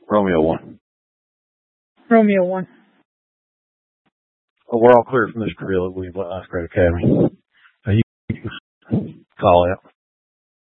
Romeo 1. Romeo 1. Well, we're all clear from this drill at William White Ninth Grade Academy. You can call out.